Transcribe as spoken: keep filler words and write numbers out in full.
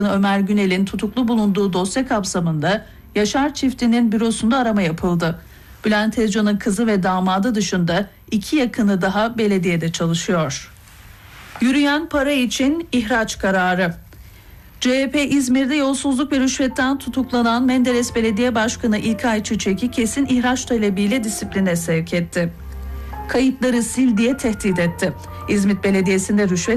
Ömer Günel'in tutuklu bulunduğu dosya kapsamında Yaşar çiftinin bürosunda arama yapıldı. Bülent Tezcan'ın kızı ve damadı dışında iki yakını daha belediyede çalışıyor. Yürüyen para için ihraç kararı. C H P İzmir'de yolsuzluk ve rüşvetten tutuklanan Menderes Belediye Başkanı İlkay Çiçek'i kesin ihraç talebiyle disipline sevk etti. Kayıtları sil diye tehdit etti. İzmit Belediyesi'nde rüşvet